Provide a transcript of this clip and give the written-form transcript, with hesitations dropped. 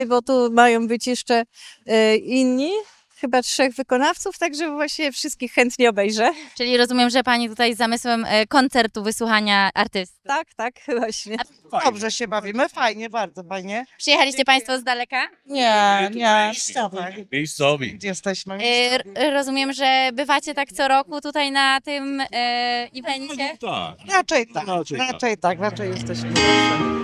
bo tu mają być jeszcze inni, chyba 3 wykonawców, także właśnie wszystkich chętnie obejrzę. Czyli rozumiem, że pani tutaj z zamysłem koncertu wysłuchania artysty. Tak, właśnie. Dobrze się bawimy, fajnie, bardzo fajnie. Przyjechaliście państwo z daleka? Nie, Miejscowi. jesteśmy. Rozumiem, że bywacie tak co roku tutaj na tym evencie? Tak. Raczej tak, Raczej tak. raczej jesteśmy.